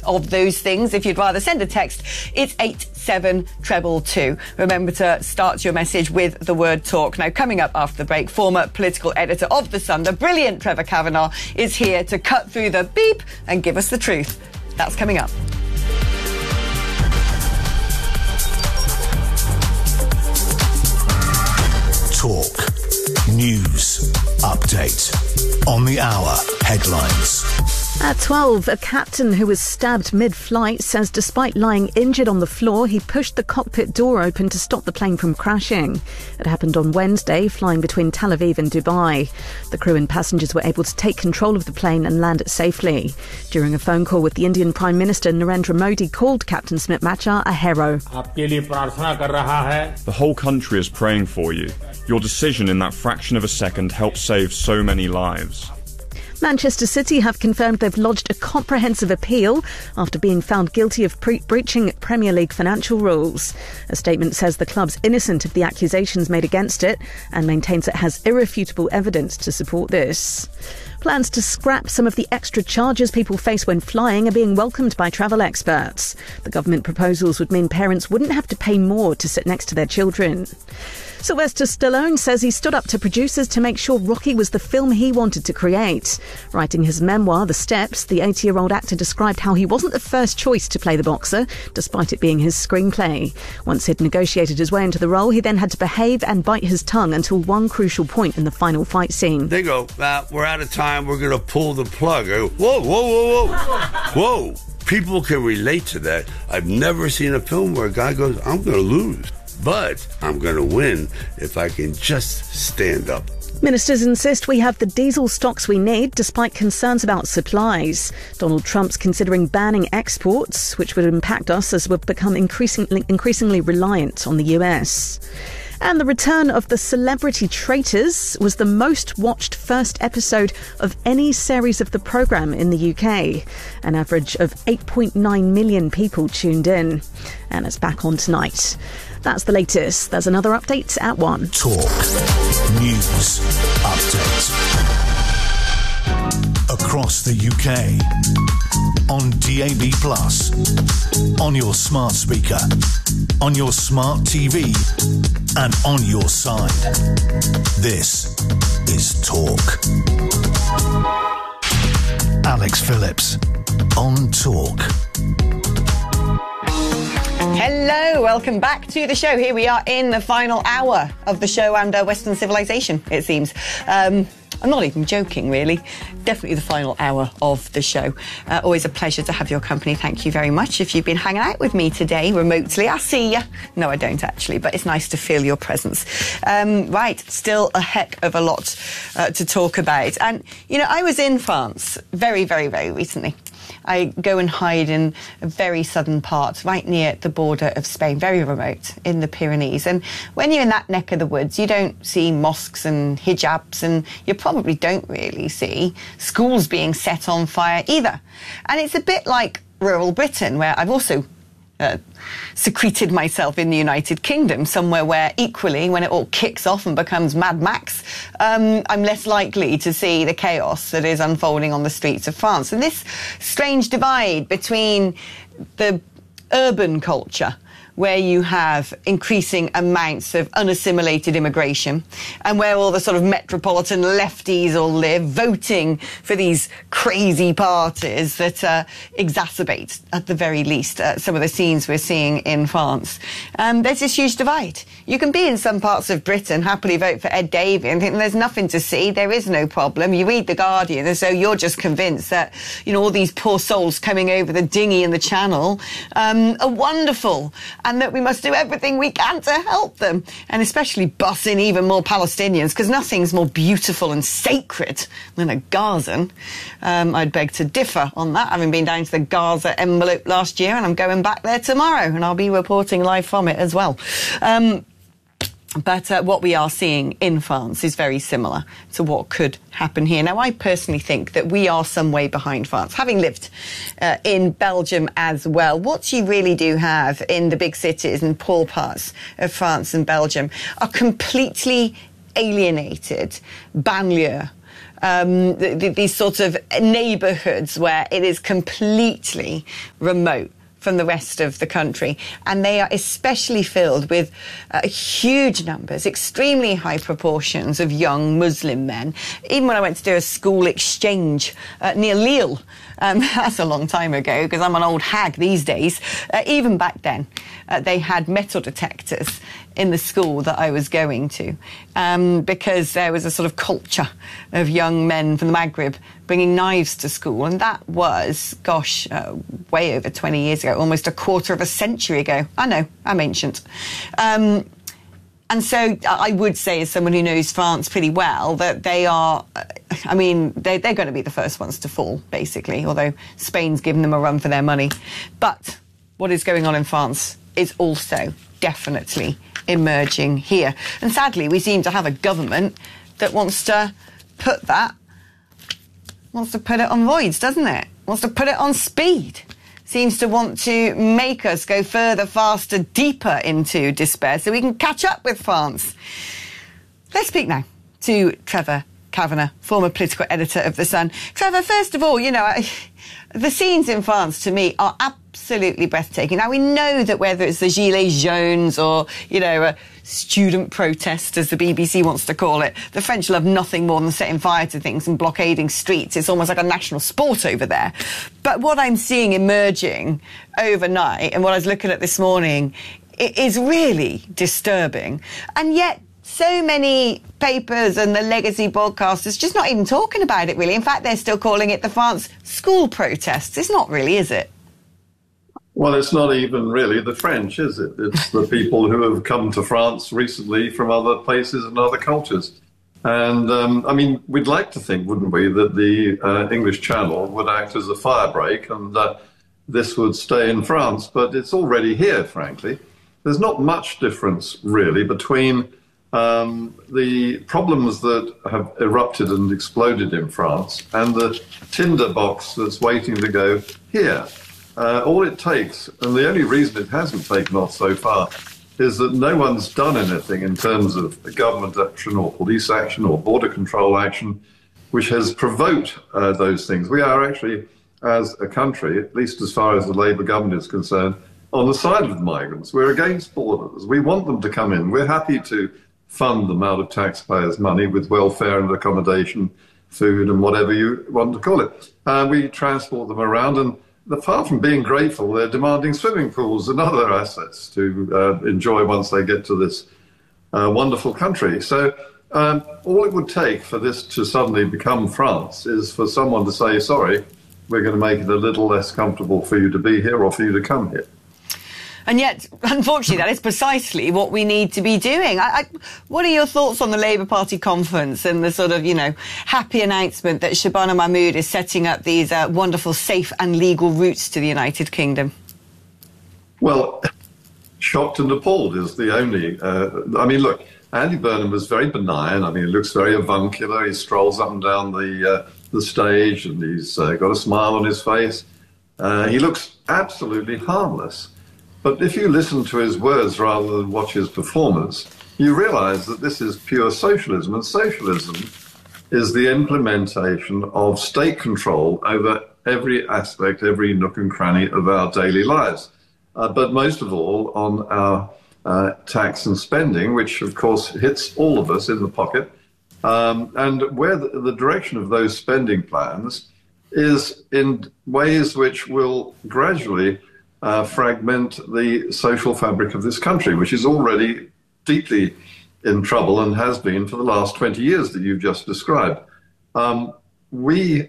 of those things. If you'd rather send a text, it's 87222. Remember to start your message with the word talk. Now, coming up after the break, former political editor of The Sun, the brilliant Trevor Kavanagh, is here to cut through the beep and give us the truth. That's coming up. Talk. News. Update. On the hour. Headlines. At 12, a captain who was stabbed mid-flight says despite lying injured on the floor, he pushed the cockpit door open to stop the plane from crashing. It happened on Wednesday, flying between Tel Aviv and Dubai. The crew and passengers were able to take control of the plane and land it safely. During a phone call with the Indian Prime Minister, Narendra Modi called Captain Smit-Macha a hero. The whole country is praying for you. Your decision in that fraction of a second helped save so many lives. Manchester City have confirmed they've lodged a comprehensive appeal after being found guilty of breaching Premier League financial rules. A statement says the club's innocent of the accusations made against it and maintains it has irrefutable evidence to support this. Plans to scrap some of the extra charges people face when flying are being welcomed by travel experts. The government proposals would mean parents wouldn't have to pay more to sit next to their children. Sylvester Stallone says he stood up to producers to make sure Rocky was the film he wanted to create. Writing his memoir, The Steps, the 80-year-old actor described how he wasn't the first choice to play the boxer, despite it being his screenplay. Once he'd negotiated his way into the role, he then had to behave and bite his tongue until one crucial point in the final fight scene. They go, we're out of time, we're going to pull the plug. I go, whoa, whoa, whoa, whoa. Whoa. People can relate to that. I've never seen a film where a guy goes, I'm going to lose, but I'm going to win if I can just stand up. Ministers insist we have the diesel stocks we need, despite concerns about supplies. Donald Trump's considering banning exports, which would impact us as we've become increasingly reliant on the US. And the return of The Celebrity Traitors was the most watched first episode of any series of the programme in the UK. An average of 8.9 million people tuned in. And it's back on tonight. That's the latest. There's another update at 1. Talk. News. Update. Across the UK. On DAB+. On your smart speaker. On your smart TV. And on your side. This is Talk. Alex Phillips. On Talk. Hello, welcome back to the show. Here we are in the final hour of the show and Western civilization, it seems. I'm not even joking, really. Definitely the final hour of the show. Always a pleasure to have your company. Thank you very much. If you've been hanging out with me today remotely, I see you. No, I don't actually, but it's nice to feel your presence. Right, still a heck of a lot to talk about. And, you know, I was in France very, very, very recently. I go and hide in a very southern part, right near the border of Spain, very remote, in the Pyrenees. And when you're in that neck of the woods, you don't see mosques and hijabs, and you probably don't really see schools being set on fire either. And it's a bit like rural Britain, where I've also secreted myself in the United Kingdom, somewhere where equally, when it all kicks off and becomes Mad Max, I'm less likely to see the chaos that is unfolding on the streets of France. And this strange divide between the urban culture, where you have increasing amounts of unassimilated immigration and where all the sort of metropolitan lefties all live, voting for these crazy parties that exacerbate, at the very least, some of the scenes we're seeing in France. There's this huge divide. You can be in some parts of Britain, happily vote for Ed Davey and think there's nothing to see, there is no problem. You read The Guardian as though you're just convinced that, you know, all these poor souls coming over the dinghy and the channel are wonderful, and that we must do everything we can to help them, and especially bus in even more Palestinians, because nothing's more beautiful and sacred than a Gazan. I'd beg to differ on that, having been down to the Gaza envelope last year, and I'm going back there tomorrow, and I'll be reporting live from it as well. But what we are seeing in France is very similar to what could happen here. Now, I personally think that we are some way behind France. Having lived in Belgium as well, what you really do have in the big cities and poor parts of France and Belgium are completely alienated banlieue these sort of neighbourhoods where it is completely remote from the rest of the country, and they are especially filled with huge numbers, extremely high proportions of young Muslim men. Even when I went to do a school exchange near Lille, that's a long time ago because I'm an old hag these days, even back then they had metal detectors in the school that I was going to, because there was a sort of culture of young men from the Maghreb bringing knives to school, and that was, gosh, way over 20 years ago, almost a quarter of a century ago. I know, I'm ancient. And so I would say, as someone who knows France pretty well, that they are, I mean, they're going to be the first ones to fall, basically, although Spain's given them a run for their money. But what is going on in France is also definitely emerging here. And sadly, we seem to have a government that wants to put it on voids, doesn't it? Wants to put it on speed. Seems to want to make us go further, faster, deeper into despair so we can catch up with France. Let's speak now to Trevor Kavanagh, former political editor of The Sun. Trevor, first of all, you know, the scenes in France, to me, are absolutely breathtaking. Now, we know that whether it's the Gilets Jaunes or, you know, a student protest, as the BBC wants to call it, the French love nothing more than setting fire to things and blockading streets. It's almost like a national sport over there. But what I'm seeing emerging overnight, and what I was looking at this morning, it is really disturbing. And yet, so many papers and the legacy broadcasters just not even talking about it, really. In fact, they're still calling it the France school protests. It's not really, is it? Well, it's not even really the French, is it? It's the people who have come to France recently from other places and other cultures. And, I mean, we'd like to think, wouldn't we, that the English Channel would act as a firebreak and this would stay in France. But it's already here, frankly. There's not much difference, really, between the problems that have erupted and exploded in France and the tinderbox that's waiting to go here. All it takes, and the only reason it hasn't taken off so far, is that no one's done anything in terms of government action or police action or border control action, which has provoked those things. We are actually, as a country, at least as far as the Labour government is concerned, on the side of the migrants. We're against borders. We want them to come in. We're happy to fund them out of taxpayers' money with welfare and accommodation, food and whatever you want to call it. We transport them around, and apart from being grateful, they're demanding swimming pools and other assets to enjoy once they get to this wonderful country. So all it would take for this to suddenly become France is for someone to say, sorry, we're going to make it a little less comfortable for you to be here or for you to come here. And yet, unfortunately, that is precisely what we need to be doing. What are your thoughts on the Labour Party conference and the sort of, you know, happy announcement that Shabana Mahmood is setting up these wonderful, safe and legal routes to the United Kingdom? Well, shocked and appalled is the only... I mean, look, Andy Burnham was very benign. I mean, he looks very avuncular. He strolls up and down the stage and he's got a smile on his face. He looks absolutely harmless. But if you listen to his words rather than watch his performance, you realise that this is pure socialism, and socialism is the implementation of state control over every aspect, every nook and cranny of our daily lives. But most of all on our tax and spending, which of course hits all of us in the pocket. And where the direction of those spending plans is in ways which will gradually fragment the social fabric of this country, which is already deeply in trouble and has been for the last 20 years that you've just described. We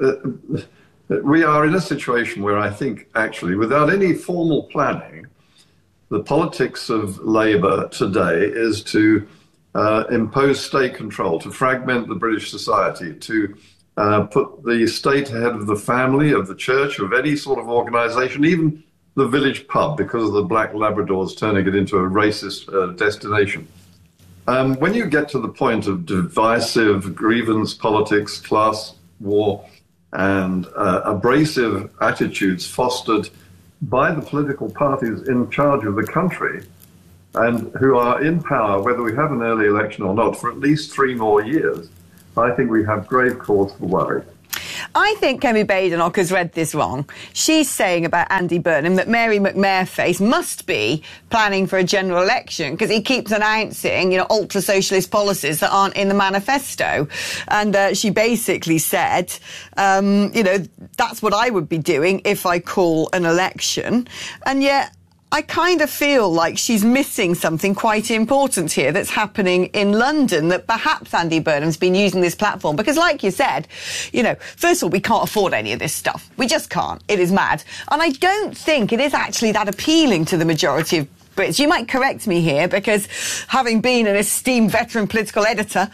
are in a situation where I think, actually, without any formal planning, the politics of Labour today is to impose state control, to fragment the British society, to put the state ahead of the family, of the church, of any sort of organisation, even the village pub, because of the black Labradors turning it into a racist destination. When you get to the point of divisive grievance politics, class war, and abrasive attitudes fostered by the political parties in charge of the country and who are in power, whether we have an early election or not, for at least 3 more years, I think we have grave cause for worry. I think Kemi Badenoch has read this wrong. She's saying about Andy Burnham that Mary McMareface must be planning for a general election because he keeps announcing, ultra-socialist policies that aren't in the manifesto. And she basically said, that's what I would be doing if I call an election. And yet, I kind of feel like she's missing something quite important here that's happening in London, that perhaps Andy Burnham's been using this platform. Because like you said, first of all, we can't afford any of this stuff. We just can't. It is mad. And I don't think it is actually that appealing to the majority of Brits. You might correct me here, because having been an esteemed veteran political editor,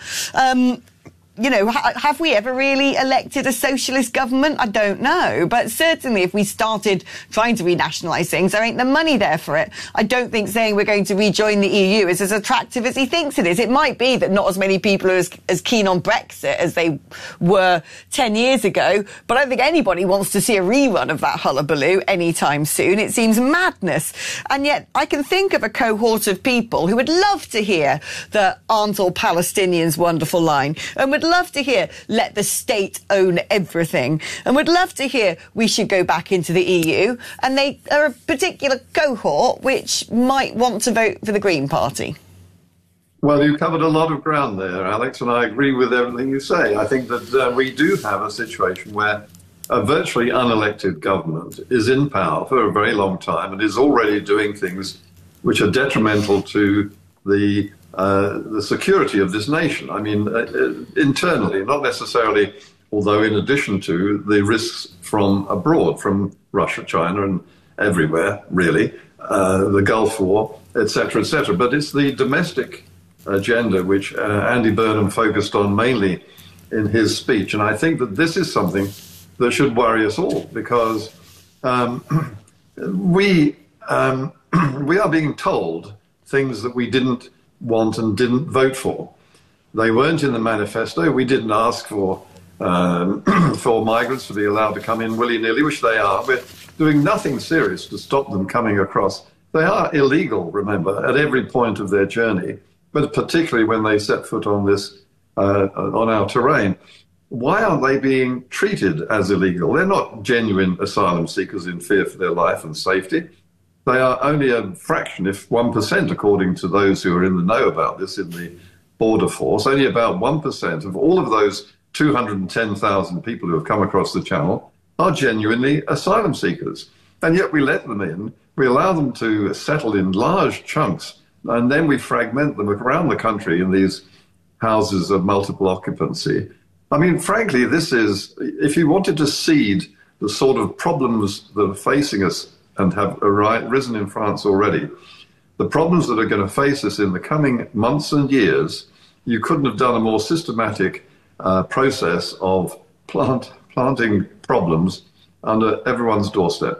have we ever really elected a socialist government? I don't know. But certainly if we started trying to renationalise things, there ain't the money there for it. I don't think saying we're going to rejoin the EU is as attractive as he thinks it is. It might be that not as many people are as keen on Brexit as they were 10 years ago, but I don't think anybody wants to see a rerun of that hullabaloo anytime soon. It seems madness. And yet I can think of a cohort of people who would love to hear the "aren't all Palestinians wonderful" line, and would love to hear "let the state own everything," and would love to hear "we should go back into the EU," and they are a particular cohort which might want to vote for the Green Party. Well, you covered a lot of ground there, Alex, and I agree with everything you say. I think that we do have a situation where a virtually unelected government is in power for a very long time and is already doing things which are detrimental to the security of this nation. I mean, internally, not necessarily, although in addition to the risks from abroad, from Russia, China, and everywhere, really, the Gulf War, etc., etc. But it's the domestic agenda which Andy Burnham focused on mainly in his speech. And I think that this is something that should worry us all, because we are being told things that we didn't want and didn't vote for. They weren't in the manifesto. We didn't ask for migrants to be allowed to come in willy-nilly, which they are. We're doing nothing serious to stop them coming across. They are illegal, remember, at every point of their journey, but particularly when they set foot on this on our terrain. Why aren't they being treated as illegal? They're not genuine asylum seekers in fear for their life and safety. They are only a fraction, if 1%, according to those who are in the know about this in the border force. Only about 1% of all of those 210,000 people who have come across the Channel are genuinely asylum seekers. And yet we let them in, we allow them to settle in large chunks, and then we fragment them around the country in these houses of multiple occupancy. I mean, frankly, this is, if you wanted to seed the sort of problems that are facing us and have risen in France already, the problems that are going to face us in the coming months and years, you couldn't have done a more systematic process of planting problems under everyone's doorstep.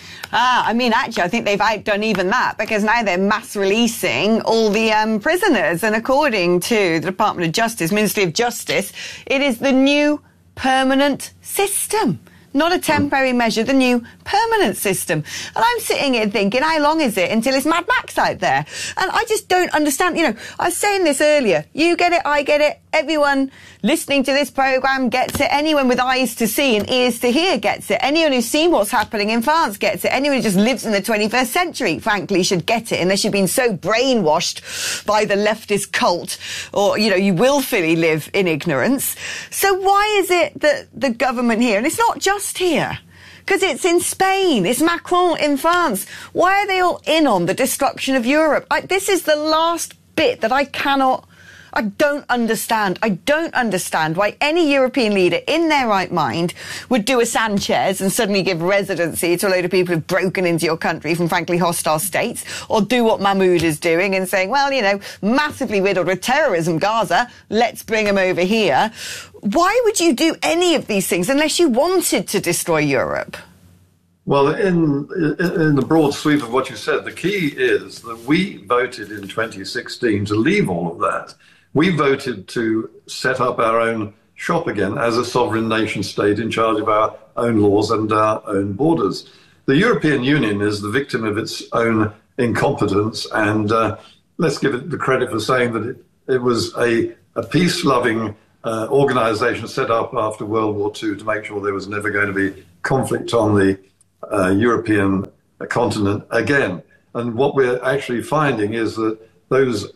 Actually, I think they've outdone even that, because now they're mass releasing all the prisoners. And according to the Department of Justice, Ministry of Justice, it is the new permanent system. Not a temporary measure, the new permanent system. And I'm sitting here thinking, how long is it until it's Mad Max out there? And I just don't understand. I was saying this earlier. You get it, I get it. Everyone listening to this programme gets it. Anyone with eyes to see and ears to hear gets it. Anyone who's seen what's happening in France gets it. Anyone who just lives in the 21st century, frankly, should get it, unless you've been so brainwashed by the leftist cult, or, you willfully live in ignorance. So why is it that the government here, and it's not just here, because it's in Spain, it's Macron in France, why are they all in on the destruction of Europe? This is the last bit that I don't understand. I don't understand why any European leader in their right mind would do a Sanchez and suddenly give residency to a load of people who've broken into your country from frankly hostile states, or do what Mahmoud is doing and saying, well, massively riddled with terrorism, Gaza, let's bring them over here. Why would you do any of these things unless you wanted to destroy Europe? Well, in the broad sweep of what you said, the key is that we voted in 2016 to leave all of that. We voted to set up our own shop again as a sovereign nation state in charge of our own laws and our own borders. The European Union is the victim of its own incompetence, and let's give it the credit for saying that it was a peace-loving organisation set up after World War II to make sure there was never going to be conflict on the European continent again. And what we're actually finding is that those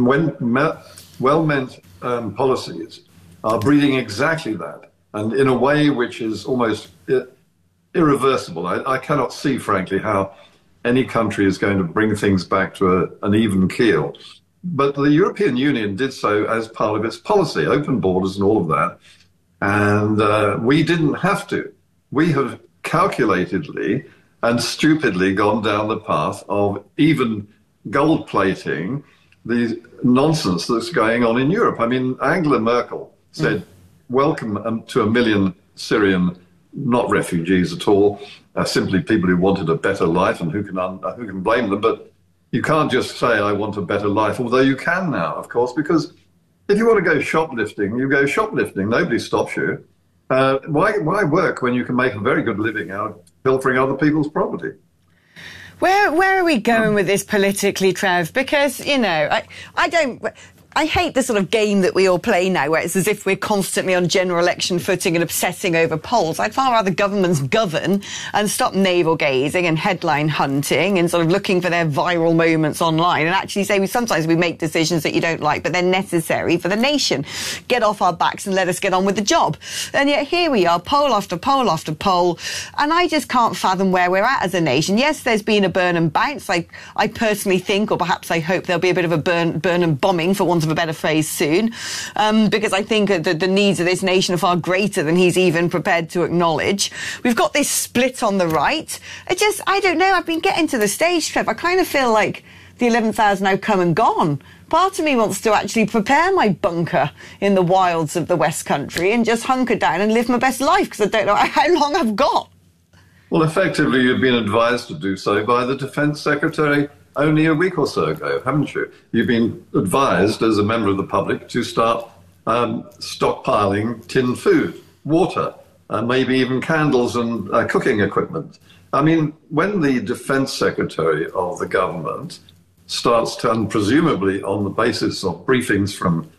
well-meant policies are breeding exactly that, and in a way which is almost irreversible. I cannot see, frankly, how any country is going to bring things back to an even keel. But the European Union did so as part of its policy, open borders and all of that. And we didn't have to. We have calculatedly and stupidly gone down the path of even gold plating the nonsense that's going on in Europe. I mean, Angela Merkel said, welcome to 1 million Syrian, not refugees at all, simply people who wanted a better life, and who can blame them. But you can't just say, I want a better life, although you can now, of course, because if you want to go shoplifting, you go shoplifting. Nobody stops you. Why work when you can make a very good living out of pilfering other people's property? Where are we going with this politically, Trev? Because, you know, I hate the sort of game that we all play now, where it's as if we're constantly on general election footing and obsessing over polls. I'd far rather governments govern and stop navel-gazing and headline hunting and sort of looking for their viral moments online, and actually say sometimes we make decisions that you don't like, but they're necessary for the nation. Get off our backs and let us get on with the job. And yet here we are, poll after poll after poll, and I just can't fathom where we're at as a nation. Yes, there's been a burn and bounce. I personally think, or perhaps I hope, there'll be a bit of a burn and bombing, for want of a better phrase, soon, because I think that the needs of this nation are far greater than he's even prepared to acknowledge. We've got this split on the right. I don't know, I've been getting to the stage, Trev, I kind of feel like the 11th hour's now come and gone. Part of me wants to actually prepare my bunker in the wilds of the West Country and just hunker down and live my best life, because I don't know how long I've got. Well, effectively, you've been advised to do so by the Defence Secretary only a week or so ago, haven't you? You've been advised as a member of the public to start stockpiling tinned food, water, maybe even candles and cooking equipment. I mean, when the Defence Secretary of the government starts to, and presumably on the basis of briefings from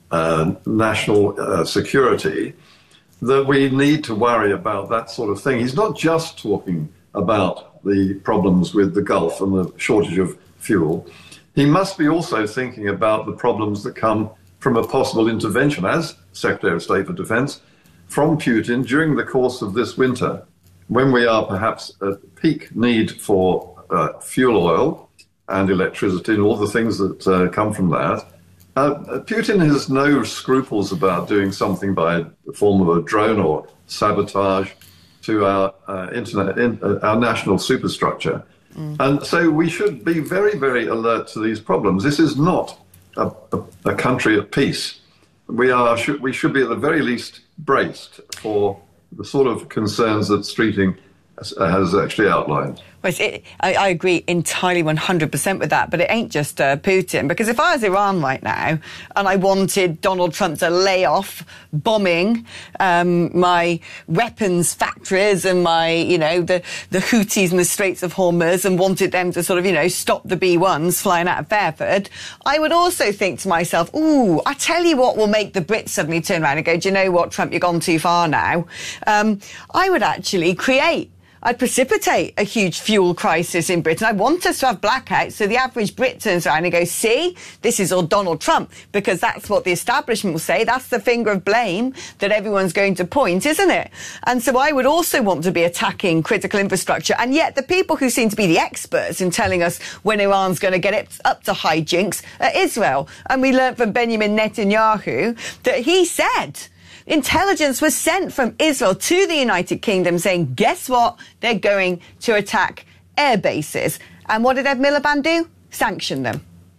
national security, that we need to worry about that sort of thing. He's not just talking about the problems with the Gulf and the shortage of fuel. He must be also thinking about the problems that come from a possible intervention as Secretary of State for Defence from Putin during the course of this winter, when we are perhaps at peak need for fuel oil and electricity and all the things that come from that. Putin has no scruples about doing something by the form of a drone or sabotage to our our national superstructure. And so we should be very, very alert to these problems. This is not a country at peace. We should be at the very least braced for the sort of concerns that Streeting has actually outlined. Well, I agree entirely 100% with that, but it ain't just Putin, because if I was Iran right now and I wanted Donald Trump to lay off bombing my weapons factories and my, the Houthis in the Straits of Hormuz, and wanted them to sort of, stop the B-1s flying out of Fairford, I would also think to myself, ooh, I tell you what will make the Brits suddenly turn around and go, do you know what, Trump, you've gone too far now. I would actually I'd precipitate a huge fuel crisis in Britain. I want us to have blackouts so the average Brit turns around and goes, see, this is all Donald Trump, because that's what the establishment will say. That's the finger of blame that everyone's going to point, isn't it? And so I would also want to be attacking critical infrastructure. And yet the people who seem to be the experts in telling us when Iran's going to get it up to hijinks are Israel. And we learned from Benjamin Netanyahu that he said intelligence was sent from Israel to the United Kingdom saying, guess what? They're going to attack air bases. And what did Ed Miliband do? Sanction them.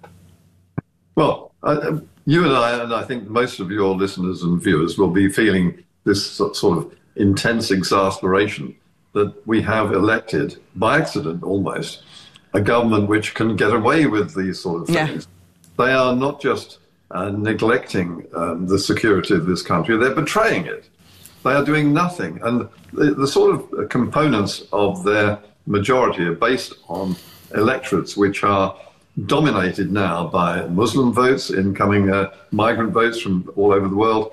Well, you and I think most of your listeners and viewers will be feeling this sort of intense exasperation that we have elected, by accident almost, a government which can get away with these sort of things. Yeah. They are not just neglecting the security of this country, they're betraying it. They are doing nothing. And the sort of components of their majority are based on electorates which are dominated now by Muslim votes, incoming migrant votes from all over the world,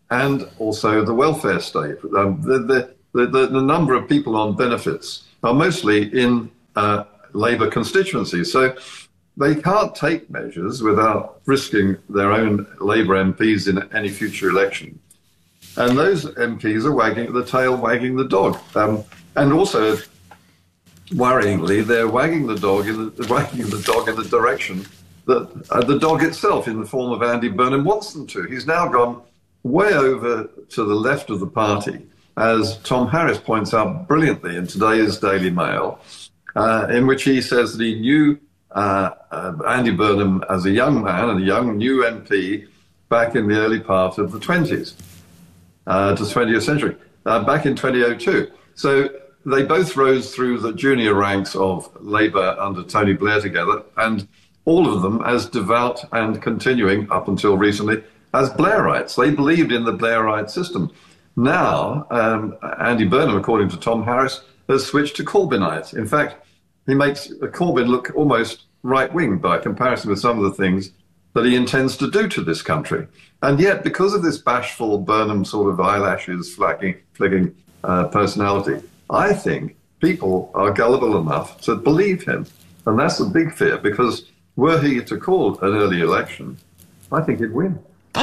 and also the welfare state. The number of people on benefits are mostly in Labour constituencies. So they can't take measures without risking their own Labour MPs in any future election. And those MPs are wagging the tail, wagging the dog. And also, worryingly, they're wagging the dog in the direction that the dog itself, in the form of Andy Burnham, wants them to. He's now gone way over to the left of the party, as Tom Harris points out brilliantly in today's Daily Mail, in which he says that he knew Andy Burnham as a young man and a young new MP back in the early part of the 20s, to the 20th century, back in 2002. So they both rose through the junior ranks of Labour under Tony Blair together, and all of them as devout and continuing, up until recently, as Blairites. They believed in the Blairite system. Now, Andy Burnham, according to Tom Harris, has switched to Corbynite. In fact, he makes Corbyn look almost right-wing by comparison with some of the things that he intends to do to this country. And yet, because of this bashful Burnham sort of eyelashes flicking personality, I think people are gullible enough to believe him. And that's a big fear, because were he to call an early election, I think he'd win.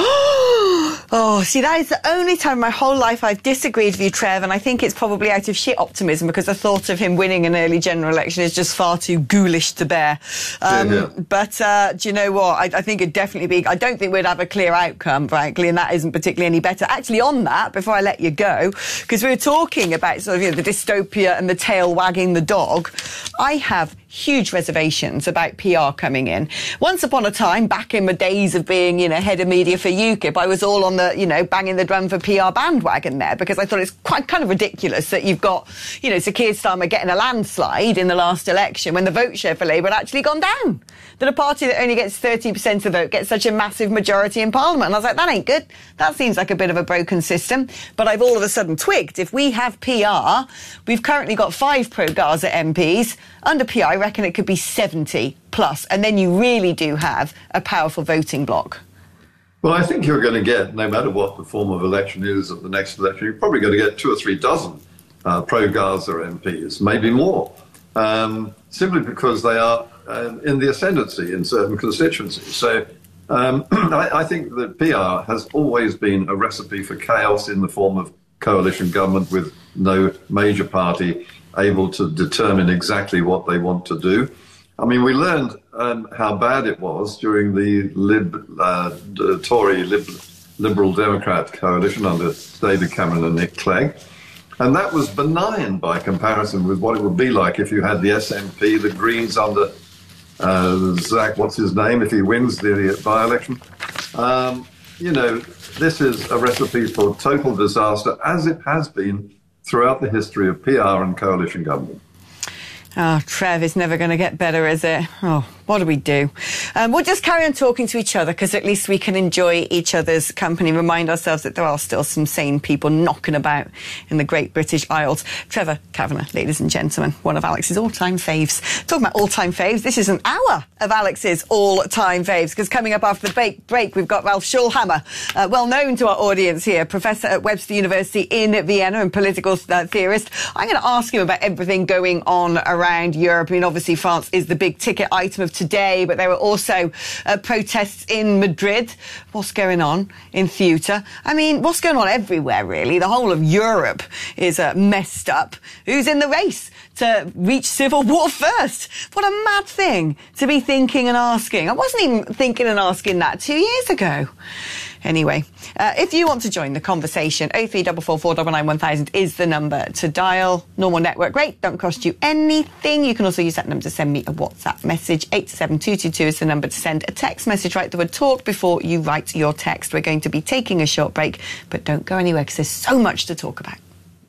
Oh, see, that is the only time in my whole life I've disagreed with you, Trev, and I think it's probably out of sheer optimism, because the thought of him winning an early general election is just far too ghoulish to bear. But do you know what? I think it'd definitely be... I don't think we'd have a clear outcome, frankly, and that isn't particularly any better. Actually, on that, before I let you go, because we were talking about sort of, the dystopia and the tail wagging the dog, I have huge reservations about PR coming in. Once upon a time, back in the days of being, head of media for UKIP, I was all on the, banging the drum for PR bandwagon there, because I thought it's quite kind of ridiculous that you've got, Sir Keir Starmer getting a landslide in the last election when the vote share for Labour had actually gone down. That a party that only gets 30% of the vote gets such a massive majority in Parliament. And I was like, that ain't good. That seems like a bit of a broken system. But I've all of a sudden twigged. If we have PR, we've currently got 5 pro-Gaza MPs. Under PR, I reckon it could be 70 plus. And then you really do have a powerful voting bloc. Well, I think you're going to get, no matter what the form of election is at the next election, you're probably going to get 2 or 3 dozen pro-Gaza MPs, maybe more, simply because they are in the ascendancy in certain constituencies. So I think that PR has always been a recipe for chaos in the form of coalition government with no major party able to determine exactly what they want to do. I mean, we learned how bad it was during the Tory Liberal Democrat coalition under David Cameron and Nick Clegg. And that was benign by comparison with what it would be like if you had the SNP, the Greens under Zach, what's his name, if he wins the by-election. This is a recipe for total disaster, as it has been throughout the history of PR and coalition government. Oh, Trev, it's never going to get better, is it? Oh, what do we do? We'll just carry on talking to each other, because at least we can enjoy each other's company, remind ourselves that there are still some sane people knocking about in the Great British Isles. Trevor Kavanagh, ladies and gentlemen, one of Alex's all-time faves. Talking about all-time faves, this is an hour of Alex's all-time faves, because coming up after the break, we've got Ralph Schulhammer, well known to our audience here, professor at Webster University in Vienna and political theorist. I'm going to ask him about everything going on around Europe. I mean, obviously France is the big ticket item of today, but there were also protests in Madrid. What's going on in Ceuta? I mean, what's going on everywhere, really? The whole of Europe is messed up. Who's in the race to reach civil war first? What a mad thing to be thinking and asking. I wasn't even thinking and asking that 2 years ago. Anyway, if you want to join the conversation, 03444991000 is the number to dial. Normal network rate, don't cost you anything. You can also use that number to send me a WhatsApp message. 87222 is the number to send a text message. Write the word talk before you write your text. We're going to be taking a short break, but don't go anywhere because there's so much to talk about.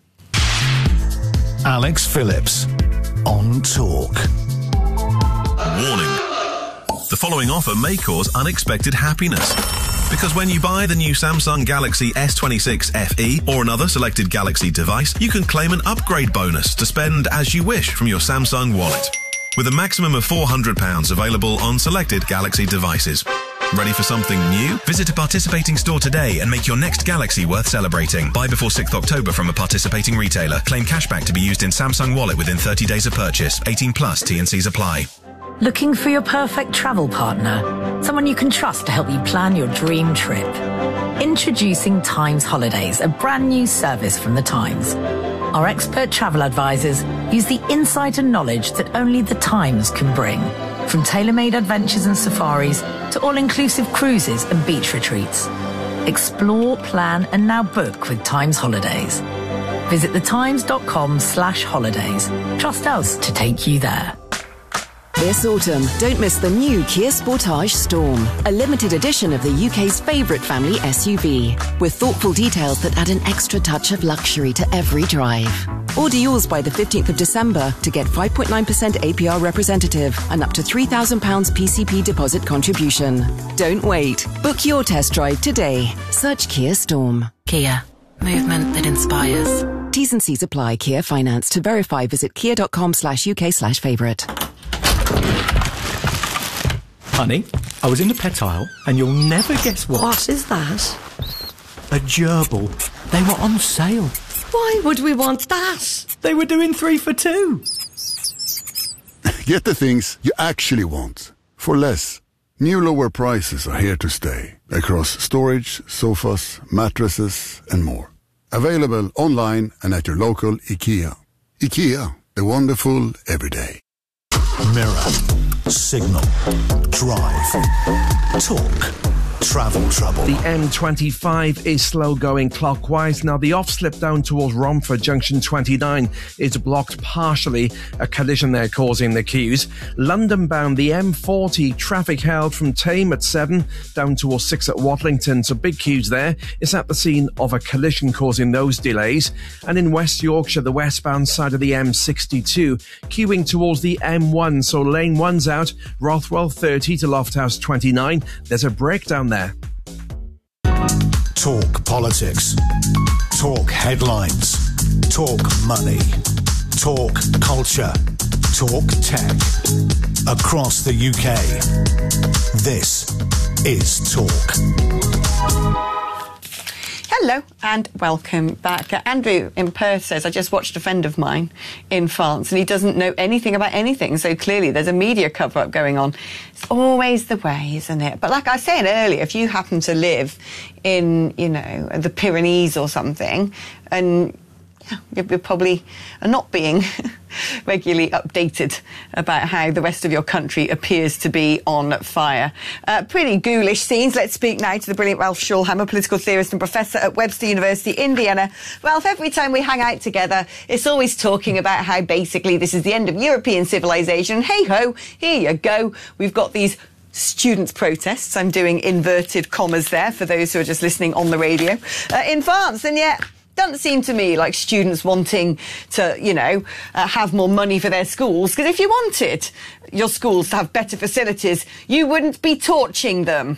Alex Phillips on Talk. Warning. The following offer may cause unexpected happiness. Because when you buy the new Samsung Galaxy S26 FE or another selected Galaxy device, you can claim an upgrade bonus to spend as you wish from your Samsung wallet, with a maximum of £400 available on selected Galaxy devices. Ready for something new? Visit a participating store today and make your next Galaxy worth celebrating. Buy before 6th October from a participating retailer. Claim cashback to be used in Samsung Wallet within 30 days of purchase. 18 plus T&Cs apply. Looking for your perfect travel partner? Someone you can trust to help you plan your dream trip. Introducing Times Holidays, a brand new service from the Times. Our expert travel advisors use the insight and knowledge that only the Times can bring. From tailor-made adventures and safaris to all-inclusive cruises and beach retreats. Explore, plan and now book with Times Holidays. Visit thetimes.com/holidays. Trust us to take you there. This autumn, don't miss the new Kia Sportage Storm, a limited edition of the UK's favourite family SUV, with thoughtful details that add an extra touch of luxury to every drive. Order yours by the 15th of December to get 5.9% APR representative and up to £3,000 PCP deposit contribution. Don't wait. Book your test drive today. Search Kia Storm. Kia. Movement that inspires. T's and C's apply. Kia Finance. To verify, visit kia.com/UK/favourite. Honey, I was in the pet aisle and you'll never guess what. What is that? A gerbil. They were on sale. Why would we want that? They were doing 3 for 2. Get the things you actually want for less. New lower prices are here to stay across storage, sofas, mattresses and more. Available online and at your local IKEA. IKEA, the wonderful everyday. Mirror, signal, drive, talk, travel trouble. The M25 is slow going clockwise. Now the off slip down towards Romford Junction 29 is blocked partially. A collision there causing the queues. London bound the M40 traffic held from Tame at 7 down towards 6 at Watlington. So big queues there. It's at the scene of a collision causing those delays. And in West Yorkshire, the westbound side of the M62 queuing towards the M1. So lane 1's out. Rothwell 30 to Lofthouse 29. There's a breakdown there. Talk politics. Talk headlines. Talk money. Talk culture. Talk tech. Across the UK. This is Talk. Hello and welcome back. Andrew in Perth says, I just watched a friend of mine in France and he doesn't know anything about anything. So clearly there's a media cover-up going on. It's always the way, isn't it? But like I was saying earlier, if you happen to live in, you know, the Pyrenees or something, and you're probably not being regularly updated about how the rest of your country appears to be on fire. Pretty ghoulish scenes. Let's speak now to the brilliant Ralph Schulheimer, political theorist and professor at Webster University in Vienna. Ralph, every time we hang out together, it's always talking about how basically this is the end of European civilization. Hey-ho, here you go. We've got these students' protests. I'm doing inverted commas there for those who are just listening on the radio. In France, and yet doesn't seem to me like students wanting to, you know, have more money for their schools. Because if you wanted your schools to have better facilities, you wouldn't be torching them.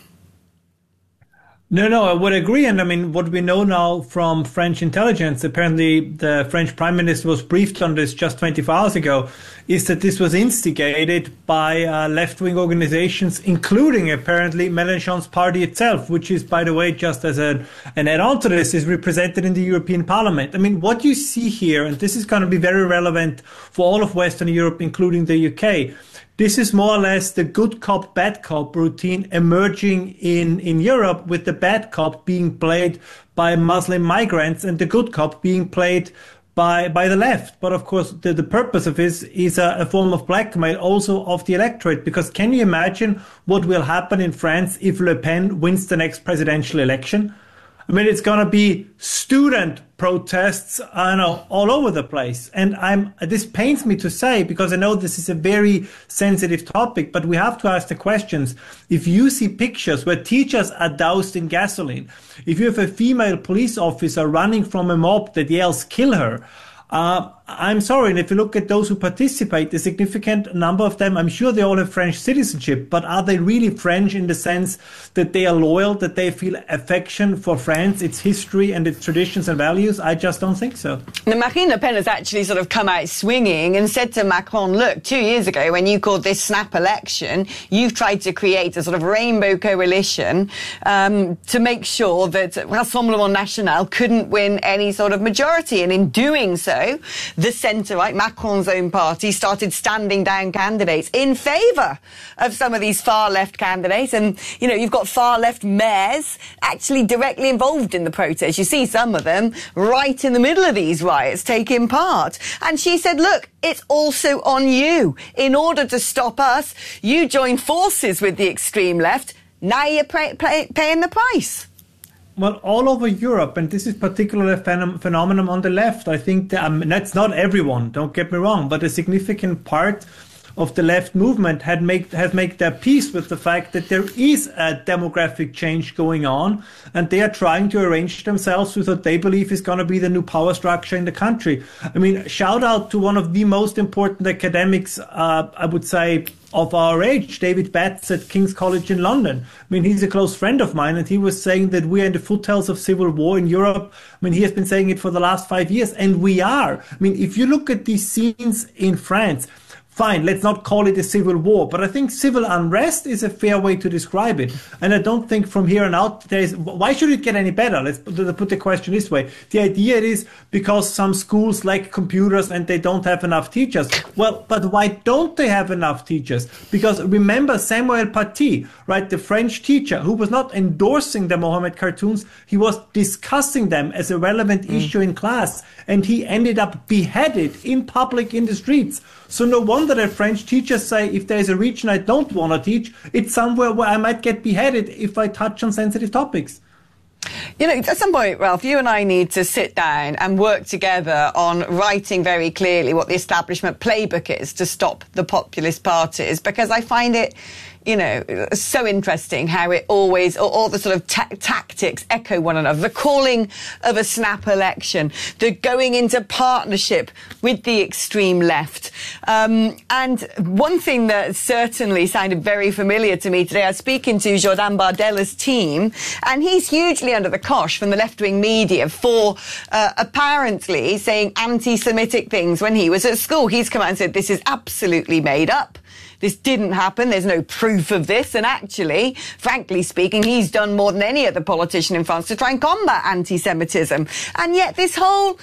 No, I would agree. And I mean, what we know now from French intelligence, apparently the French Prime Minister was briefed on this just 24 hours ago, is that this was instigated by left-wing organizations, including apparently Mélenchon's party itself, which is, by the way, just as an add-on to this, is represented in the European Parliament. I mean, what you see here, and this is going to be very relevant for all of Western Europe, including the UK, this is more or less the good cop, bad cop routine emerging in Europe, with the bad cop being played by Muslim migrants and the good cop being played by the left. But of course, the purpose of this is a form of blackmail also of the electorate, because can you imagine what will happen in France if Le Pen wins the next presidential election? I mean, it's going to be student protests, all over the place. And this pains me to say, because I know this is a very sensitive topic, but we have to ask the questions. If you see pictures where teachers are doused in gasoline, if you have a female police officer running from a mob that yells, "Kill her," I'm sorry, and if you look at those who participate, a significant number of them, I'm sure they all have French citizenship, but are they really French in the sense that they are loyal, that they feel affection for France, its history and its traditions and values? I just don't think so. Now, Marine Le Pen has actually sort of come out swinging and said to Macron, look, 2 years ago when you called this snap election, you've tried to create a sort of rainbow coalition to make sure that Rassemblement National couldn't win any sort of majority. And in doing so, the centre-right, Macron's own party, started standing down candidates in favour of some of these far-left candidates. And, you know, you've got far-left mayors actually directly involved in the protest. You see some of them right in the middle of these riots taking part. And she said, look, it's also on you. In order to stop us, you joined forces with the extreme left. Now you're paying the price. Well, all over Europe, and this is particularly a phenomenon on the left, I think that's not everyone, don't get me wrong, but a significant part of the left movement has made their peace with the fact that there is a demographic change going on, and they are trying to arrange themselves with what they believe is going to be the new power structure in the country. I mean, shout out to one of the most important academics, I would say, of our age, David Batts at King's College in London. I mean, he's a close friend of mine, and he was saying that we are in the foothills of civil war in Europe. I mean, he has been saying it for the last 5 years, and we are. I mean, if you look at these scenes in France, fine, let's not call it a civil war, but I think civil unrest is a fair way to describe it. And I don't think from here on out, why should it get any better? Let's put the question this way. The idea is because some schools lack computers and they don't have enough teachers. Well, but why don't they have enough teachers? Because remember Samuel Paty, right, the French teacher who was not endorsing the Mohammed cartoons, he was discussing them as a relevant issue in class, and he ended up beheaded in public in the streets. So no wonder that French teachers say, if there's a region I don't want to teach, it's somewhere where I might get beheaded if I touch on sensitive topics. You know, at some point, Ralph, you and I need to sit down and work together on writing very clearly what the establishment playbook is to stop the populist parties, because I find it, you know, so interesting how it always, all the sort of tactics echo one another. The calling of a snap election, the going into partnership with the extreme left. And one thing that certainly sounded very familiar to me today, I was speaking to Jordan Bardella's team, and he's hugely under the cosh from the left-wing media for apparently saying anti-Semitic things when he was at school. He's come out and said this is absolutely made up. This didn't happen. There's no proof of this. And actually, frankly speaking, he's done more than any other politician in France to try and combat anti-Semitism. And yet this whole,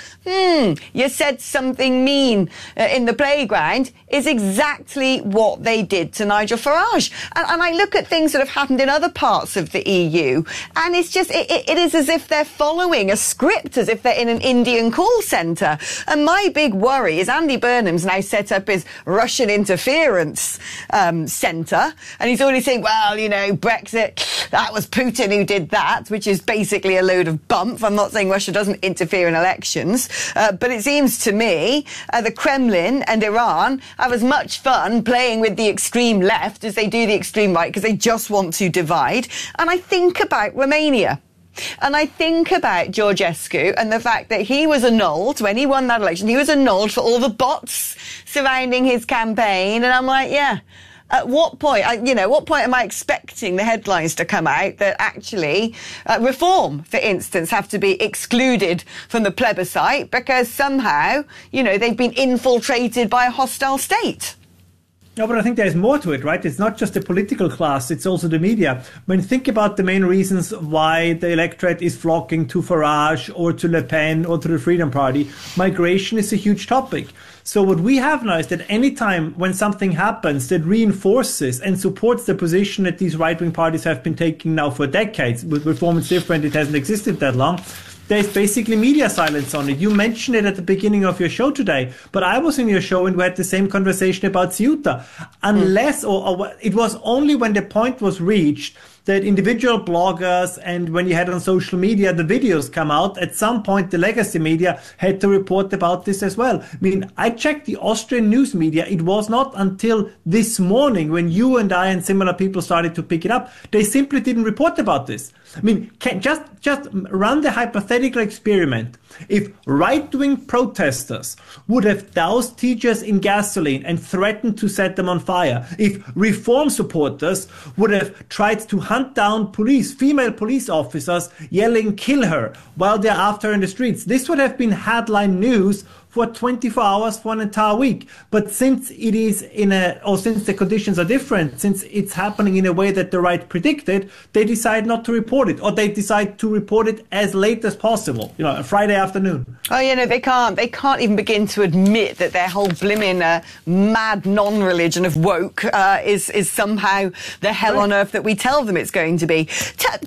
you said something mean in the playground is exactly what they did to Nigel Farage. And I look at things that have happened in other parts of the EU, and it's just, it is as if they're following a script, as if they're in an Indian call centre. And my big worry is Andy Burnham's now set up his Russian interference centre, and he's already saying, well, you know, Brexit, that was Putin who did that, which is basically a load of bump. I'm not saying Russia doesn't interfere in elections, but it seems to me the Kremlin and Iran have as much fun playing with the extreme left as they do the extreme right, because they just want to divide. And I think about Romania. And I think about Georgescu and the fact that he was annulled when he won that election. He was annulled for all the bots surrounding his campaign. And I'm like, yeah, at what point, what point am I expecting the headlines to come out that actually reform, for instance, have to be excluded from the plebiscite because somehow, they've been infiltrated by a hostile state? No, but I think there's more to it, right? It's not just the political class, it's also the media. When you think about the main reasons why the electorate is flocking to Farage or to Le Pen or to the Freedom Party, migration is a huge topic. So what we have now is that any time when something happens that reinforces and supports the position that these right-wing parties have been taking now for decades, with Reform it's different, it hasn't existed that long, there's basically media silence on it. You mentioned it at the beginning of your show today, but I was in your show and we had the same conversation about Ceuta. Unless, or it was only when the point was reached that individual bloggers, and when you had on social media the videos come out, at some point the legacy media had to report about this as well. I mean, I checked the Austrian news media. It was not until this morning when you and I and similar people started to pick it up. They simply didn't report about this. I mean, just run the hypothetical experiment. If right-wing protesters would have doused teachers in gasoline and threatened to set them on fire, if reform supporters would have tried to hunt down female police officers yelling "kill her" while they're after her in the streets, this would have been headline news for 24 hours for an entire week. But since it is since the conditions are different, since it's happening in a way that the right predicted, they decide not to report it, or they decide to report it as late as possible, a Friday afternoon. Oh, they can't even begin to admit that their whole blimmin' mad non-religion of woke is somehow the hell on earth that we tell them it's going to be.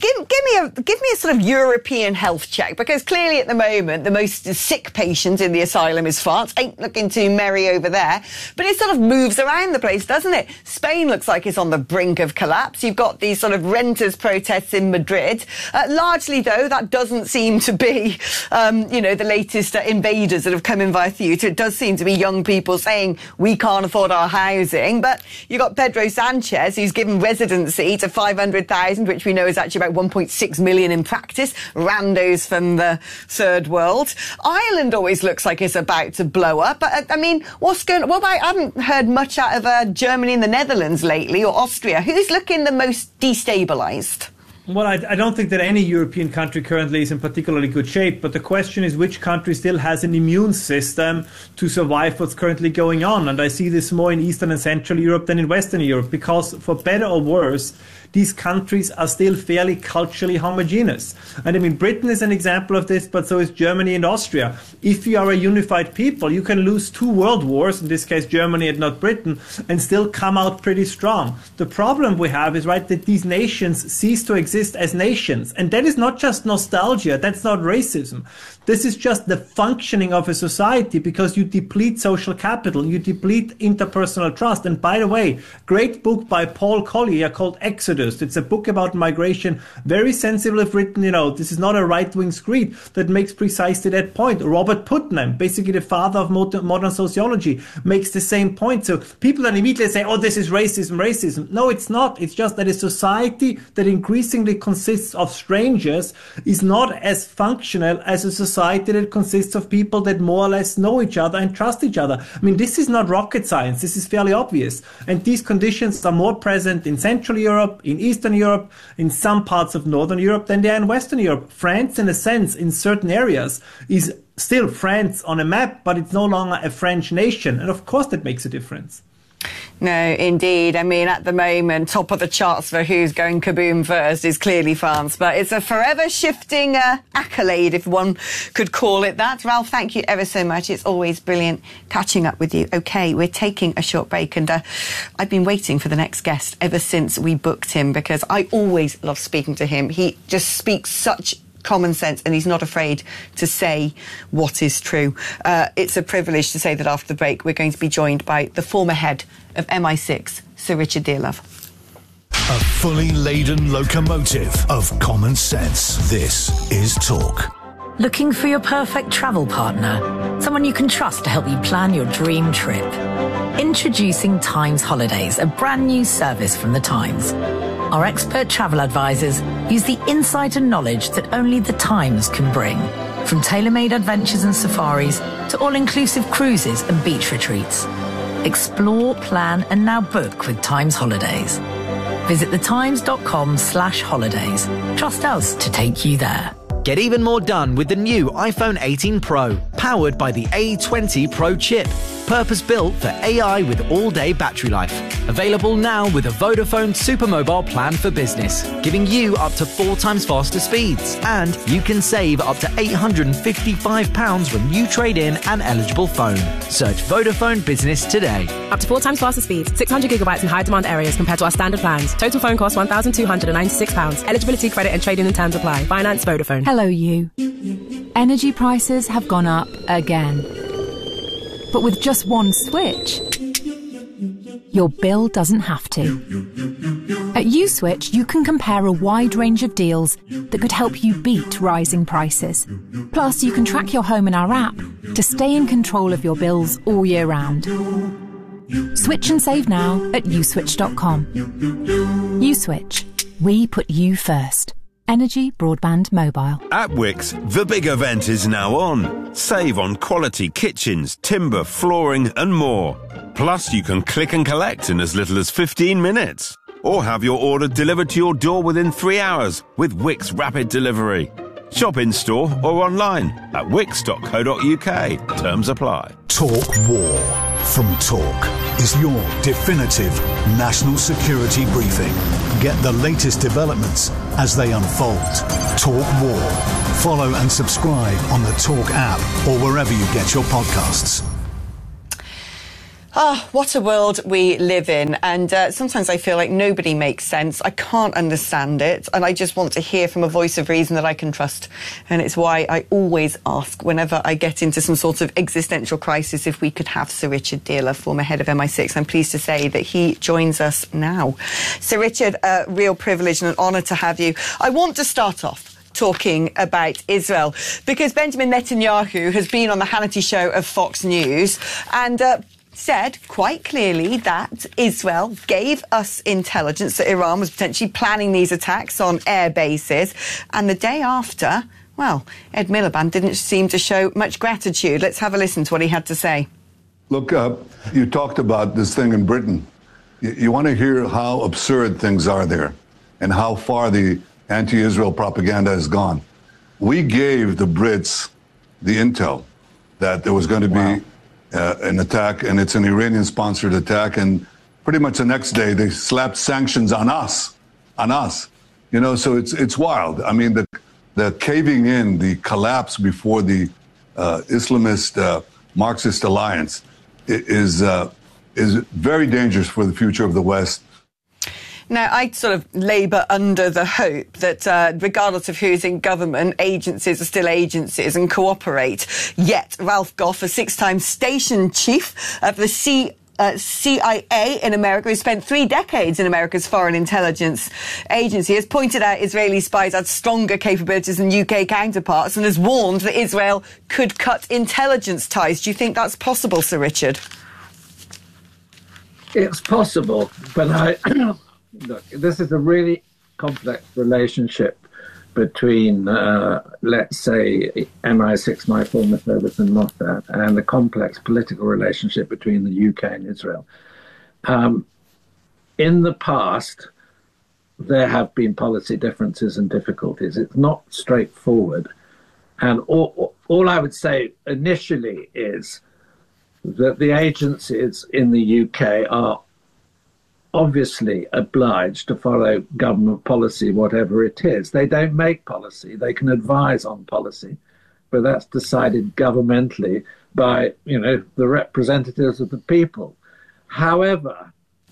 Give me a sort of European health check, because clearly at the moment the most sick patient in the asylum is France. Ain't looking too merry over there, but it sort of moves around the place, doesn't it? Spain looks like it's on the brink of collapse. You've got these sort of renters protests in Madrid. Largely, though, that doesn't seem to be, the latest invaders that have come in via theatre. It does seem to be young people saying we can't afford our housing. But you've got Pedro Sanchez, who's given residency to 500,000, which we know is actually about 1.6 million in practice. Randos from the third world. Ireland always looks like it's about to blow up. But I mean, what's going on? Well, I haven't heard much out of Germany and the Netherlands lately, or Austria. Who's looking the most destabilised? Well, I don't think that any European country currently is in particularly good shape, but the question is which country still has an immune system to survive what's currently going on. And I see this more in Eastern and Central Europe than in Western Europe, because for better or worse, these countries are still fairly culturally homogeneous. And I mean, Britain is an example of this, but so is Germany and Austria. If you are a unified people, you can lose 2 world wars, in this case Germany and not Britain, and still come out pretty strong. The problem we have is, that these nations cease to exist as nations. And that is not just nostalgia, that's not racism. This is just the functioning of a society, because you deplete social capital, you deplete interpersonal trust. And by the way, great book by Paul Collier called Exodus. It's a book about migration, very sensibly written. This is not a right-wing screed, that makes precisely that point. Robert Putnam, basically the father of modern sociology, makes the same point. So people then immediately say, oh, this is racism. No, it's not. It's just that a society that increasingly consists of strangers is not as functional as a society that consists of people that more or less know each other and trust each other. I mean, this is not rocket science. This is fairly obvious. And these conditions are more present in Central Europe, in Eastern Europe, in some parts of Northern Europe than they are in Western Europe. France, in a sense, in certain areas, is still France on a map, but it's no longer a French nation. And of course that makes a difference. No, indeed. I mean, at the moment, top of the charts for who's going kaboom first is clearly France. But it's a forever shifting accolade, if one could call it that. Ralph, thank you ever so much. It's always brilliant catching up with you. OK, we're taking a short break. And I've been waiting for the next guest ever since we booked him, because I always love speaking to him. He just speaks such common sense, and he's not afraid to say what is true. It's a privilege to say that after the break we're going to be joined by the former head of MI6, Sir Richard Dearlove. A fully laden locomotive of common sense. This is Talk. Looking for your perfect travel partner? Someone you can trust to help you plan your dream trip? Introducing Times Holidays, a brand new service from the Times. Our expert travel advisors use the insight and knowledge that only the Times can bring. From tailor-made adventures and safaris to all-inclusive cruises and beach retreats. Explore, plan and now book with Times Holidays. Visit thetimes.com/holidays. Trust us to take you there. Get even more done with the new iPhone 18 Pro, powered by the A20 Pro chip. Purpose-built for AI with all-day battery life. Available now with a Vodafone Supermobile plan for business, giving you up to 4 times faster speeds. And you can save up to £855 when you trade in an eligible phone. Search Vodafone Business today. Up to 4 times faster speeds, 600 gigabytes in high-demand areas compared to our standard plans. Total phone cost £1,296. Eligibility, credit and trade-in and terms apply. Finance Vodafone. Hello, you. Energy prices have gone up again. But with just one switch, your bill doesn't have to. At USwitch, you can compare a wide range of deals that could help you beat rising prices. Plus, you can track your home in our app to stay in control of your bills all year round. Switch and save now at uswitch.com. USwitch. We put you first. Energy Broadband Mobile. At Wickes, the big event is now on. Save on quality kitchens, timber, flooring and more. Plus, you can click and collect in as little as 15 minutes. Or have your order delivered to your door within 3 hours with Wickes Rapid Delivery. Shop in-store or online at wickes.co.uk. Terms apply. Talk War from Talk is your definitive national security briefing. Get the latest developments as they unfold. Talk War. Follow and subscribe on the Talk app or wherever you get your podcasts. Ah, what a world we live in. And sometimes I feel like nobody makes sense. I can't understand it. And I just want to hear from a voice of reason that I can trust. And it's why I always ask whenever I get into some sort of existential crisis if we could have Sir Richard Dealer, former head of MI6. I'm pleased to say that he joins us now. Sir Richard, a real privilege and an honour to have you. I want to start off talking about Israel because Benjamin Netanyahu has been on the Hannity show of Fox News and said quite clearly that Israel gave us intelligence that Iran was potentially planning these attacks on air bases. And the day after, well, Ed Miliband didn't seem to show much gratitude. Let's have a listen to what he had to say. Look, you talked about this thing in Britain. You want to hear how absurd things are there and how far the anti-Israel propaganda has gone. We gave the Brits the intel that there was going to be an attack, and it's an Iranian-sponsored attack, and pretty much the next day they slapped sanctions on us. You know, so it's wild. I mean, the caving in, the collapse before the Islamist Marxist alliance is very dangerous for the future of the West. Now, I sort of labour under the hope that regardless of who's in government, agencies are still agencies and cooperate. Yet, Ralph Goff, a 6-time station chief of the CIA in America, who spent 3 decades in America's foreign intelligence agency, has pointed out Israeli spies had stronger capabilities than UK counterparts and has warned that Israel could cut intelligence ties. Do you think that's possible, Sir Richard? It's possible, but look, this is a really complex relationship between, let's say, MI6, my former service, and Mossad, and the complex political relationship between the UK and Israel. In the past, there have been policy differences and difficulties. It's not straightforward. And all I would say initially is that the agencies in the UK are obviously obliged to follow government policy, whatever it is. They don't make policy. They can advise on policy, but that's decided governmentally by, you know, the representatives of the people. However,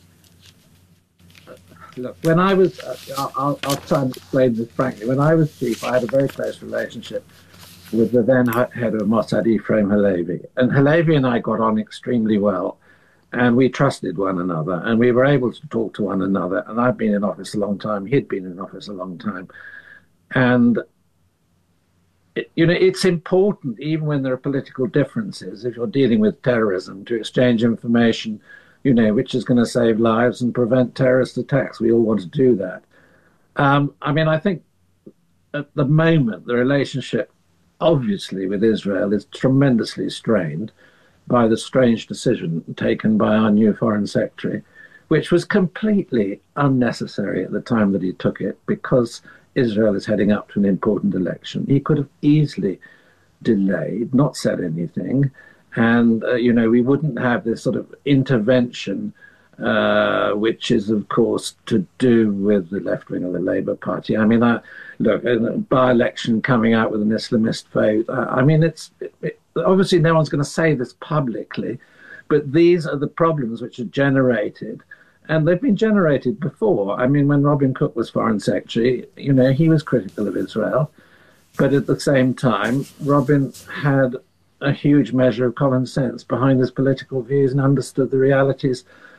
look, when I was, I'll try and explain this frankly. When I was chief, I had a very close relationship with the then head of Mossad, Ephraim Halevi. And Halevi and I got on extremely well. And we trusted one another, and we were able to talk to one another. And I've been in office a long time. He'd been in office a long time. And, you know, it's important, even when there are political differences, if you're dealing with terrorism, to exchange information, you know, which is going to save lives and prevent terrorist attacks. We all want to do that. I mean, I think at the moment, the relationship, obviously, with Israel is tremendously strained by the strange decision taken by our new foreign secretary, which was completely unnecessary at the time that he took it, because Israel is heading up to an important election. He could have easily delayed, not said anything, and, you know, we wouldn't have this sort of intervention, which is, of course, to do with the left wing of the Labour Party. I mean, look, a by-election coming out with an Islamist vote, I mean, obviously, no one's going to say this publicly, but these are the problems which are generated, and they've been generated before. I mean, when Robin Cook was Foreign Secretary, you know, he was critical of Israel, but at the same time, Robin had a huge measure of common sense behind his political views and understood the realities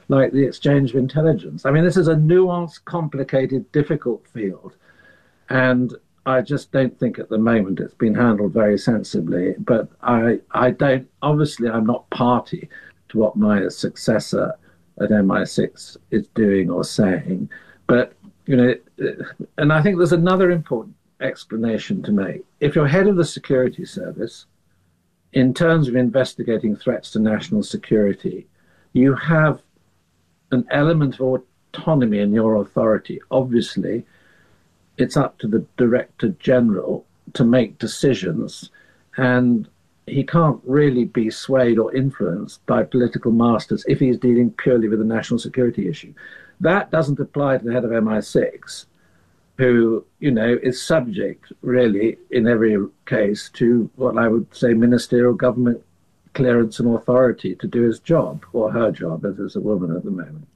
like the exchange of intelligence. I mean, this is a nuanced, complicated, difficult field. And I just don't think at the moment it's been handled very sensibly. But I don't, obviously, I'm not party to what my successor at MI6 is doing or saying. But, you know, and I think there's another important explanation to make. If you're head of the security service, in terms of investigating threats to national security, you have an element of autonomy in your authority. Obviously, it's up to the Director General to make decisions, and he can't really be swayed or influenced by political masters if he's dealing purely with a national security issue. That doesn't apply to the head of MI6, who, you know, is subject, really, in every case, to what I would say ministerial government clearance and authority to do his job, or her job, as is a woman at the moment.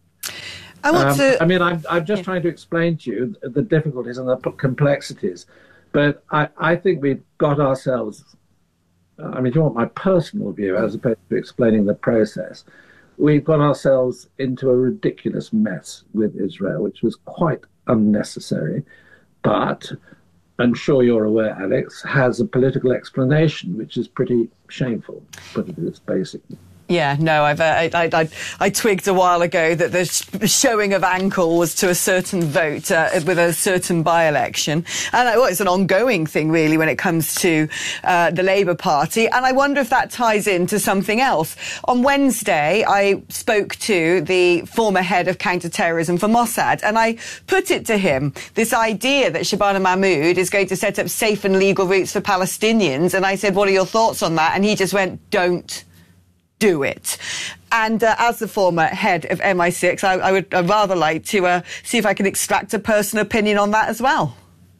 I'm just trying to explain to you the difficulties and the complexities, but I think we've got ourselves, I mean, if you want my personal view, as opposed to explaining the process, we've got ourselves into a ridiculous mess with Israel, which was quite unnecessary, but I'm sure you're aware, Alex, has a political explanation, which is pretty shameful, but it is basically. Yeah, no, I twigged a while ago that the showing of ankle was to a certain vote with a certain by-election. And it's an ongoing thing, really, when it comes to the Labour Party. And I wonder if that ties into something else. On Wednesday, I spoke to the former head of counter-terrorism for Mossad, and I put it to him, this idea that Shabana Mahmoud is going to set up safe and legal routes for Palestinians. And I said, what are your thoughts on that? And he just went, don't do it. And as the former head of MI6, I would rather like to see if I can extract a personal opinion on that as well.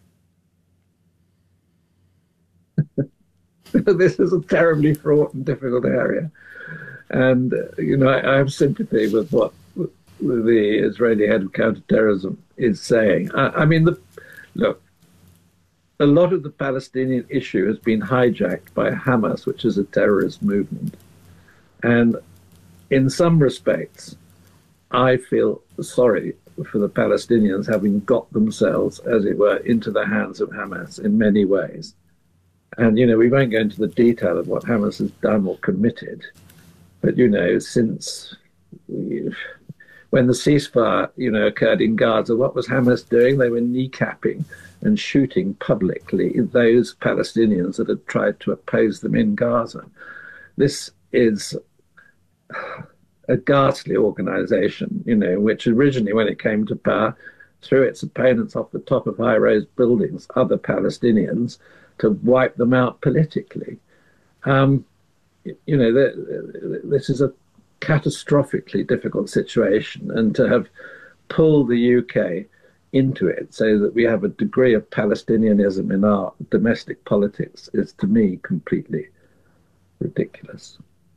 This is a terribly fraught and difficult area. And, you know, I have sympathy with what the Israeli head of counterterrorism is saying. I mean, look, a lot of the Palestinian issue has been hijacked by Hamas, which is a terrorist movement. And in some respects, I feel sorry for the Palestinians having got themselves, as it were, into the hands of Hamas in many ways. And, you know, we won't go into the detail of what Hamas has done or committed. But, you know, since when the ceasefire, you know, occurred in Gaza, what was Hamas doing? They were kneecapping and shooting publicly those Palestinians that had tried to oppose them in Gaza. This is a ghastly organization, you know, which originally, when it came to power, threw its opponents off the top of high-rise buildings, other Palestinians, to wipe them out politically. You know, this is a catastrophically difficult situation, and to have pulled the UK into it so that we have a degree of Palestinianism in our domestic politics is, to me, completely ridiculous.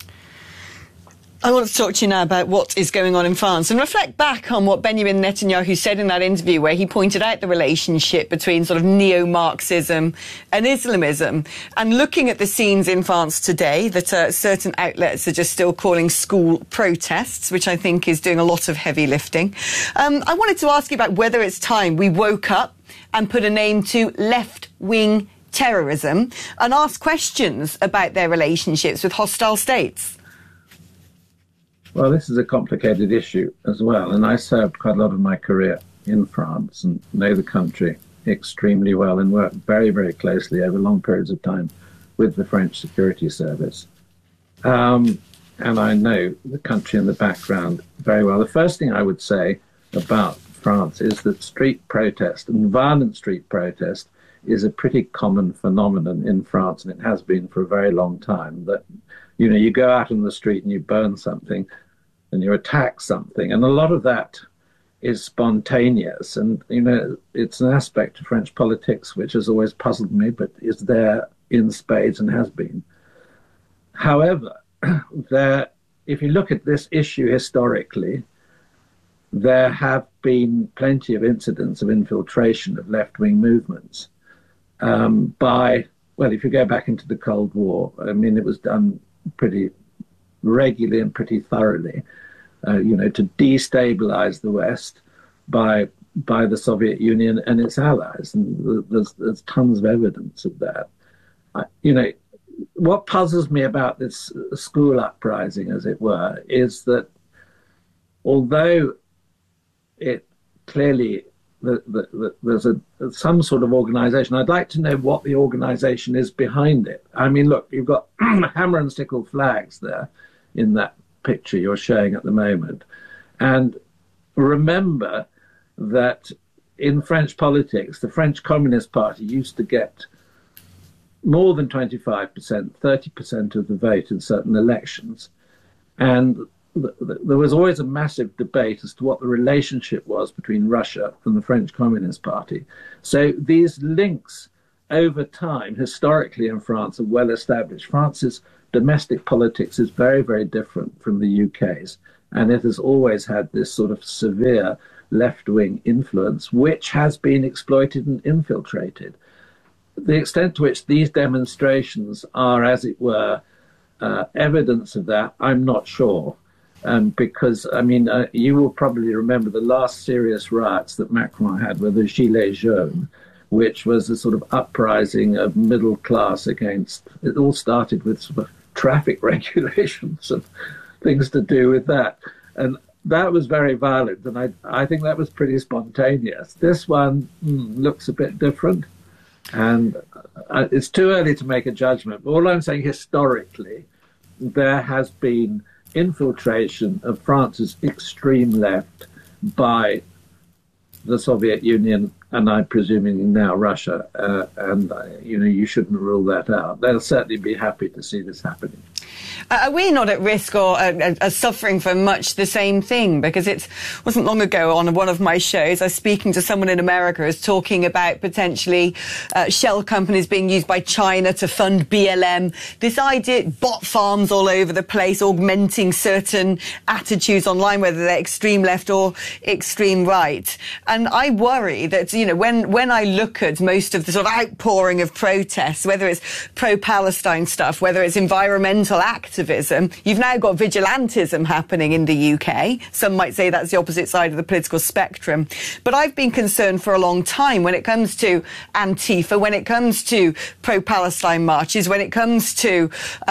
I want to talk to you now about what is going on in France and reflect back on what Benjamin Netanyahu said in that interview, where he pointed out the relationship between sort of neo-Marxism and Islamism, and looking at the scenes in France today that certain outlets are just still calling school protests, which I think is doing a lot of heavy lifting. I wanted to ask you about whether it's time we woke up and put a name to left-wing terrorism and ask questions about their relationships with hostile states. Well, this is a complicated issue as well, and I served quite a lot of my career in France and know the country extremely well and worked very, very closely over long periods of time with the French security service. And I know the country and the background very well. The first thing I would say about France is that street protest and violent street protest is a pretty common phenomenon in France, and it has been for a very long time. That, you know, you go out on the street and you burn something and you attack something, and a lot of that is spontaneous. And, you know, it's an aspect of French politics which has always puzzled me, but is there in spades and has been. However, if you look at this issue historically, there have been plenty of incidents of infiltration of left-wing movements if you go back into the Cold War, I mean, it was done pretty regularly and pretty thoroughly. to destabilize the West by the Soviet Union and its allies. And there's tons of evidence of that. What puzzles me about this school uprising, as it were, is that although it clearly there's some sort of organization, I'd like to know what the organization is behind it. I mean, look, you've got hammer and sickle flags there in that picture you're showing at the moment. And remember that in French politics, the French Communist Party used to get more than 25%, 30% of the vote in certain elections. And there was always a massive debate as to what the relationship was between Russia and the French Communist Party. So these links over time, historically in France, are well established. France's domestic politics is very, very different from the UK's. And it has always had this sort of severe left-wing influence, which has been exploited and infiltrated. The extent to which these demonstrations are, as it were, evidence of that, I'm not sure. Because, I mean, you will probably remember the last serious riots that Macron had were the Gilets jaunes, which was a sort of uprising of middle class against, it all started with sort of traffic regulations and things to do with that. And that was very violent, and I think that was pretty spontaneous. This one looks a bit different, and it's too early to make a judgment. But all I'm saying, historically, there has been infiltration of France's extreme left by the Soviet Union, and I'm presuming now Russia, and you shouldn't rule that out. They'll certainly be happy to see this happening. Are we not at risk or are suffering from much the same thing? Because it wasn't long ago on one of my shows, I was speaking to someone in America who's talking about potentially shell companies being used by China to fund BLM. This idea, bot farms all over the place, augmenting certain attitudes online, whether they're extreme left or extreme right. And I worry that, when I look at most of the sort of outpouring of protests, whether it's pro-Palestine stuff, whether it's environmental activism, you've now got vigilantism happening in the UK. Some might say that's the opposite side of the political spectrum. But I've been concerned for a long time when it comes to Antifa, when it comes to pro-Palestine marches, when it comes to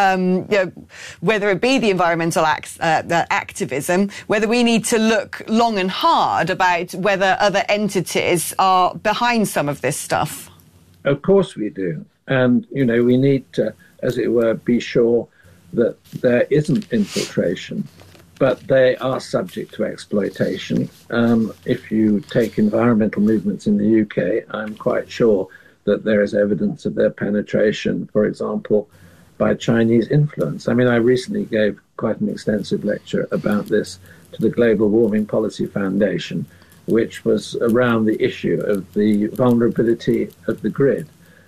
whether it be the environmental activism, whether we need to look long and hard about whether other entities are behind some of this stuff. Of course we do. And, we need to, as it were, be sure that there isn't infiltration, but they are subject to exploitation. If you take environmental movements in the UK, I'm quite sure that there is evidence of their penetration, for example, by Chinese influence. I mean, I recently gave quite an extensive lecture about this to the Global Warming Policy Foundation, which was around the issue of the vulnerability of the grid.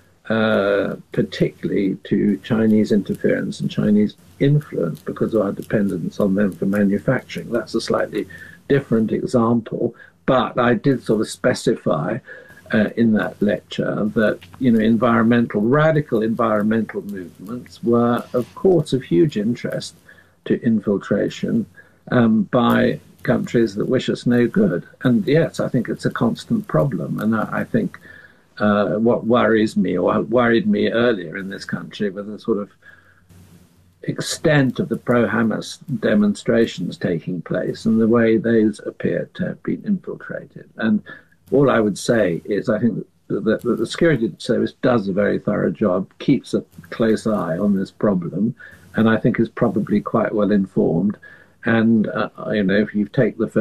Particularly to Chinese interference and Chinese influence because of our dependence on them for manufacturing. That's a slightly different example, but I did sort of specify in that lecture that, radical environmental movements were, of course, of huge interest to infiltration by countries that wish us no good. And yes, I think it's a constant problem, and I think what worries me, or worried me earlier in this country, was the sort of extent of the pro-Hamas demonstrations taking place and the way those appear to have been infiltrated. And all I would say is I think that the security service does a very thorough job, keeps a close eye on this problem, and I think is probably quite well informed. And, if you take the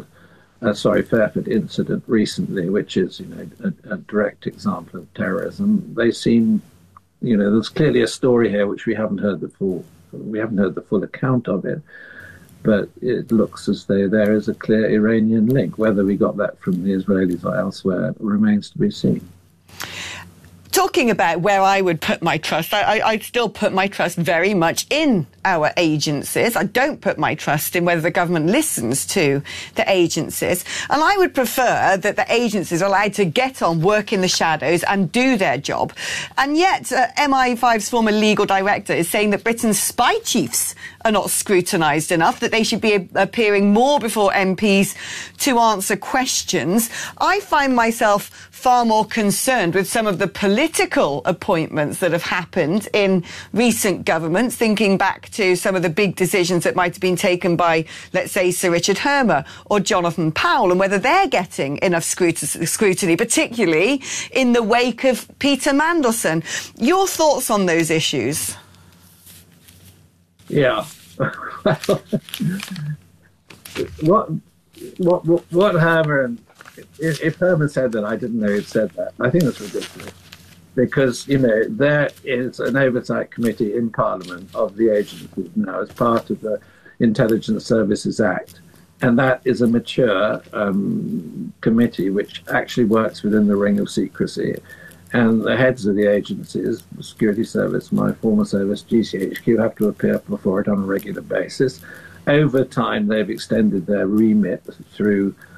Fairford incident recently, which is, a direct example of terrorism. They seem, there's clearly a story here which we haven't heard the full account of it, but it looks as though there is a clear Iranian link. Whether we got that from the Israelis or elsewhere remains to be seen. Talking about where I would put my trust, I'd still put my trust very much in our agencies. I don't put my trust in whether the government listens to the agencies. And I would prefer that the agencies are allowed to get on, work in the shadows and do their job. And yet MI5's former legal director is saying that Britain's spy chiefs are not scrutinised enough, that they should be appearing more before MPs to answer questions. I find myself far more concerned with some of the political appointments that have happened in recent governments, thinking back to some of the big decisions that might have been taken by, let's say, Sir Richard Hermer or Jonathan Powell, and whether they're getting enough scrutiny, particularly in the wake of Peter Mandelson. Your thoughts on those issues? Yeah. what Herman, and if Herman said that, I didn't know he'd said that. I think that's ridiculous, because there is an oversight committee in Parliament of the agencies now as part of the Intelligence Services Act, and that is a mature committee which actually works within the ring of secrecy. And the heads of the agencies, the Security Service, my former service, GCHQ, have to appear before it on a regular basis. Over time, they've extended their remit through